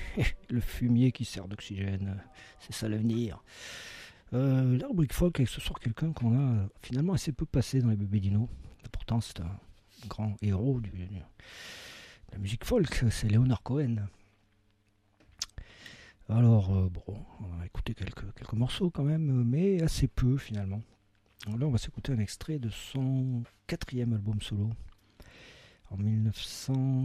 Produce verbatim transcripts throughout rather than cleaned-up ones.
Le fumier qui sert d'oxygène, c'est ça l'avenir. Euh, la rubrique folk avec ce soir quelqu'un qu'on a finalement assez peu passé dans les bébés dinos. Pourtant c'est un grand héros du, de la musique folk, c'est Leonard Cohen. Alors euh, bon, on va écouter quelques, quelques morceaux quand même, mais assez peu finalement. Alors là on va s'écouter un extrait de son quatrième album solo en mille neuf cent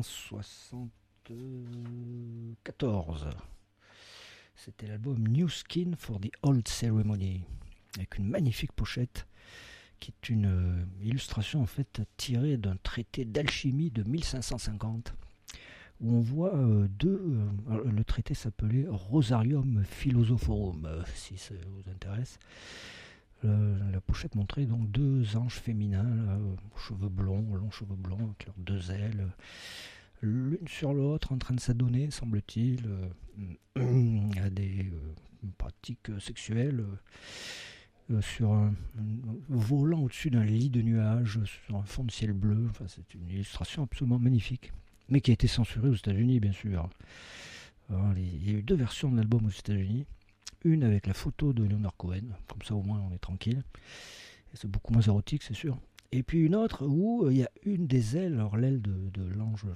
soixante-quatorze. C'était l'album New Skin for the Old Ceremony, avec une magnifique pochette qui est une euh, illustration en fait tirée d'un traité d'alchimie de mille cinq cent cinquante, où on voit euh, deux. Euh, le traité s'appelait Rosarium Philosophorum, euh, si ça vous intéresse. Le, la pochette montrait donc deux anges féminins, là, cheveux blonds, longs cheveux blonds, avec leurs deux ailes, l'une sur l'autre, en train de s'adonner, semble-t-il, euh, à des euh, pratiques sexuelles, euh, sur un, un volant au-dessus d'un lit de nuages, sur un fond de ciel bleu. Enfin, c'est une illustration absolument magnifique, mais qui a été censurée aux États-Unis, bien sûr. Alors, il y a eu deux versions de l'album aux États-Unis. Une avec la photo de Leonard Cohen, comme ça au moins on est tranquille. Et c'est beaucoup moins érotique, c'est sûr. Et puis une autre où il y a une des ailes, alors l'aile de, de l'ange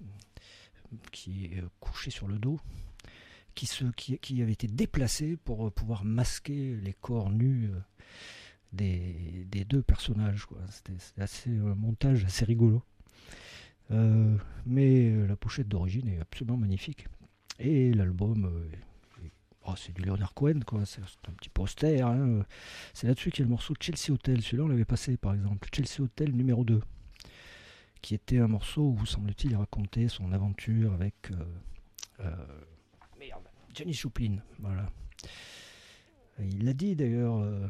qui est couchée sur le dos, qui, se, qui, qui avait été déplacée pour pouvoir masquer les corps nus des, des deux personnages, quoi. C'était, c'était assez, un montage assez rigolo. Euh, mais la pochette d'origine est absolument magnifique. Et l'album... Euh, Oh, c'est du Leonard Cohen, quoi. C'est un petit poster. Hein. C'est là-dessus qu'il y a le morceau Chelsea Hotel. Celui-là, on l'avait passé, par exemple. Chelsea Hotel numéro deux. Qui était un morceau où, semble-t-il, il racontait son aventure avec. Euh, euh, merde, Janis Joplin. Voilà. Il l'a dit d'ailleurs euh,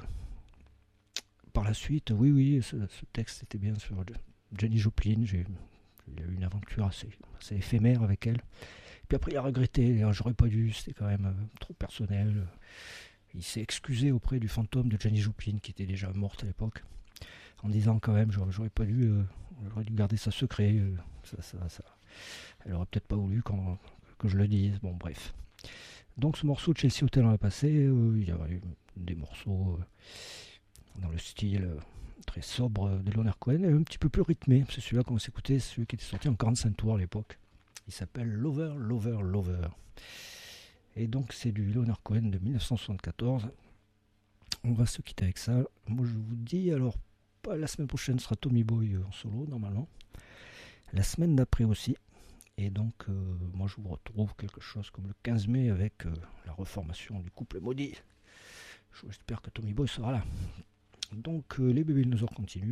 par la suite. Oui, oui, ce, ce texte était bien sur Janis Joplin. J'ai, il a eu une aventure assez, assez éphémère avec elle. Puis après, il a regretté, j'aurais pas dû, c'était quand même euh, trop personnel. Il s'est excusé auprès du fantôme de Janis Joplin, qui était déjà morte à l'époque, en disant quand même, j'aurais, j'aurais pas dû, euh, j'aurais dû garder ça secret. Euh, ça, ça, ça. Elle aurait peut-être pas voulu quand, que je le dise. Bon, bref. Donc, ce morceau de Chelsea Hotel, on l'a passé. Euh, il y a eu des morceaux euh, dans le style euh, très sobre de Leonard Cohen, et un petit peu plus rythmé. C'est celui-là qu'on va s'écouter, celui qui était sorti en quarante-cinq tours à l'époque. Il s'appelle Lover, Lover, Lover. Et donc c'est du Leonard Cohen de mille neuf cent soixante-quatorze. On va se quitter avec ça. Moi je vous dis, alors la semaine prochaine sera Tommy Boy en solo normalement. La semaine d'après aussi. Et donc euh, moi je vous retrouve quelque chose comme le quinze mai avec euh, la reformation du couple maudit. J'espère que Tommy Boy sera là. Donc euh, les bébés dinosaures continuent.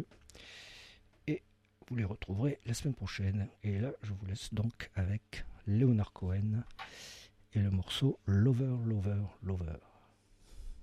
Vous les retrouverez la semaine prochaine. Et là, je vous laisse donc avec Leonard Cohen et le morceau Lover, Lover, Lover.